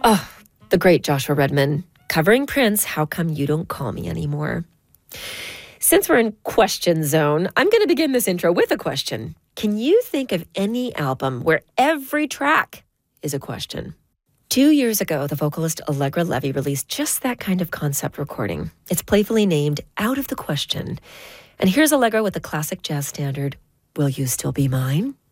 Oh, the great Joshua Redman, covering Prince, How Come You Don't Call Me Anymore? Since we're in question zone, I'm going to begin this intro with a question. Can you think of any album where every track is a question? 2 years ago, the vocalist Allegra Levy released just that kind of concept recording. It's playfully named Out of the Question. And here's Allegra with the classic jazz standard, Will You Still Be Mine?